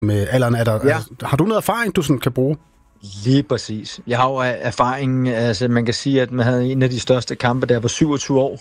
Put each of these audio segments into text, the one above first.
med alderen. Har du noget erfaring, du sådan kan bruge? Lige præcis. Jeg har jo erfaring, altså man kan sige, at man havde en af de største kampe, der var 27 år.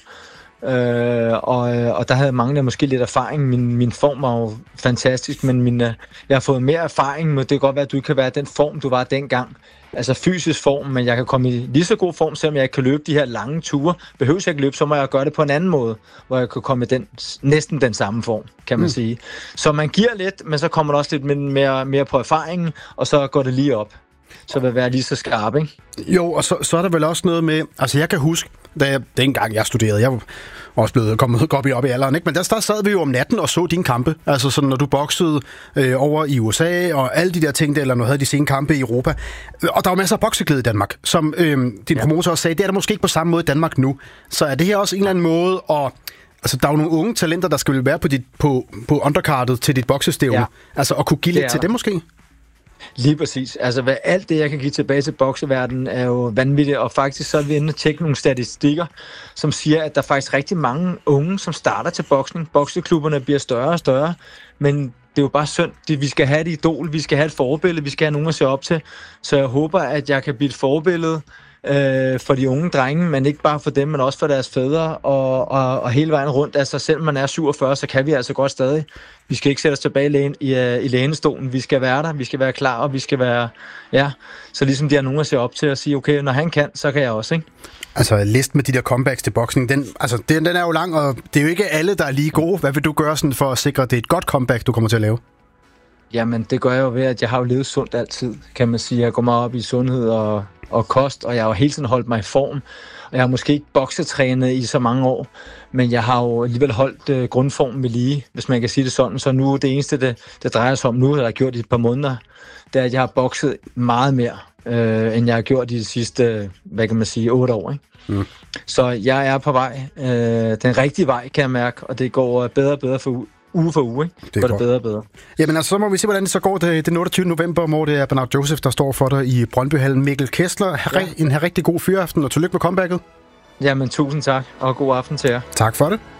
Og der havde mange måske lidt erfaring. Min form var jo fantastisk, men jeg har fået mere erfaring, men det kan godt være, at du kan være den form, du var dengang. Altså fysisk form, men jeg kan komme i lige så god form, selvom jeg ikke kan løbe de her lange ture. Behøver jeg ikke løbe, så må jeg gøre det på en anden måde, hvor jeg kan komme i næsten den samme form, kan man sige. Så man giver lidt, men så kommer der også lidt mere på erfaringen, og så går det lige op. Så vil være lige så skarp, ikke? Jo, og så er der vel også noget med... Altså, jeg kan huske, dengang jeg studerede, jeg var også blevet kommet op i alderen, ikke? Men der sad vi jo om natten og så dine kampe. Altså, sådan, når du boksede over i USA og alle de der ting, eller når du havde de sene kampe i Europa. Og der var masser af bokseklæde i Danmark, som din promotor også sagde, det er der måske ikke på samme måde i Danmark nu. Så er det her også en eller anden måde at... Altså, der er jo nogle unge talenter, der skal være på undercardet til dit boksestævne. Ja. Altså, at kunne give lidt til dem måske? Lige præcis. Altså, alt det, jeg kan give tilbage til bokseverdenen, er jo vanvittigt, og faktisk så er vi inde og tjekke nogle statistikker, som siger, at der er faktisk rigtig mange unge, som starter til boksning. Bokseklubberne bliver større og større, men det er jo bare synd. Vi skal have et idol, vi skal have et forbillede, vi skal have nogen at se op til. Så jeg håber, at jeg kan blive et forbillede for de unge drenge, men ikke bare for dem, men også for deres fædre, og hele vejen rundt. Altså, selvom man er 47, så kan vi altså godt stadig. Vi skal ikke sætte os tilbage i lænestolen. Vi skal være der, vi skal være klar, og vi skal være... Ja, så ligesom de har nogen at se op til og sige, okay, når han kan, så kan jeg også, ikke? Altså, listen med de der comebacks til boksning, den er jo lang, og det er jo ikke alle, der er lige gode. Hvad vil du gøre sådan for at sikre, at det er et godt comeback, du kommer til at lave? Jamen, det gør jeg jo ved, at jeg har jo levet sundt altid, kan man sige. Jeg går meget op i sundhed og kost, og jeg har jo hele tiden holdt mig i form. Og jeg har måske ikke boksetrænet i så mange år, men jeg har jo alligevel holdt grundformen ved lige, hvis man kan sige det sådan. Så nu det eneste, det drejer sig om nu, eller jeg har gjort i et par måneder, det er, at jeg har bokset meget mere, end jeg har gjort i de sidste, 8 år. Ikke? Mm. Så jeg er på vej, den rigtige vej, kan jeg mærke, og det går bedre og bedre for uge for uge, ikke? Det går det bedre og bedre. Jamen altså, så må vi se, hvordan det så går den 28. november, hvor det er Bernard Joseph, der står for dig i Brøndbyhallen. Mikkel Kessler, en rigtig god fyraften, og tillykke med comebacket. Jamen, tusind tak, og god aften til jer. Tak for det.